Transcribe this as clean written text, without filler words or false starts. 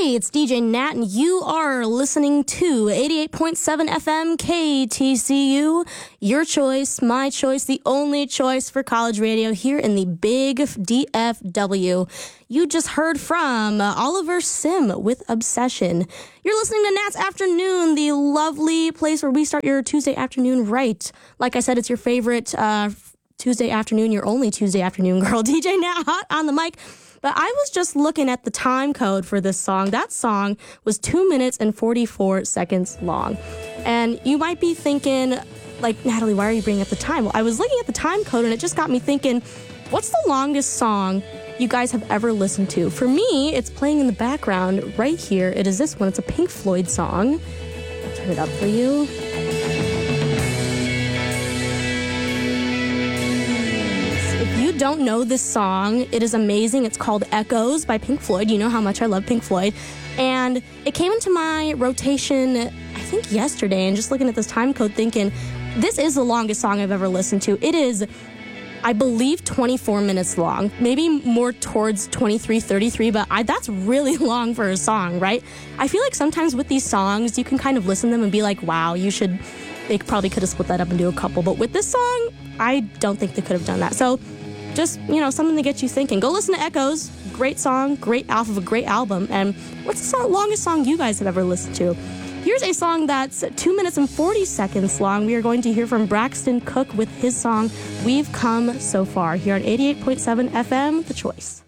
Hey, it's DJ Nat, and you are listening to 88.7 FM KTCU. Your choice, my choice, the only choice for college radio here in the big DFW. You just heard from Oliver Sim with Obsession. You're listening to Nat's Afternoon, the lovely place where we start your Tuesday afternoon right. Like I said, it's your favorite Tuesday afternoon, your only Tuesday afternoon girl, DJ Nat Hot on the mic. But I was just looking at the time code for this song. That song was 2 minutes and 44 seconds long. And you might be thinking, like, Natalie, why are you bringing up the time? Well, I was looking at the time code and it just got me thinking, what's the longest song you guys have ever listened to? For me, it's playing in the background right here. It is this one. It's a Pink Floyd song. I'll turn it up for you. If you don't know this song, it is amazing. It's called Echoes by Pink Floyd. You know how much I love Pink Floyd. And it came into my rotation, I think yesterday, and just looking at this time code thinking, this is the longest song I've ever listened to. It is, I believe, 24 minutes long, maybe more towards 23, 33, but that's really long for a song, right? I feel like sometimes with these songs, you can kind of listen to them and be like, wow, they probably could have split that up into a couple. But with this song, I don't think they could have done that. So just, something to get you thinking. Go listen to Echoes. Great song, great off of a great album. And what's the longest song you guys have ever listened to? Here's a song that's 2 minutes and 40 seconds long. We are going to hear from Braxton Cook with his song, We've Come So Far, here on 88.7 FM, The Choice.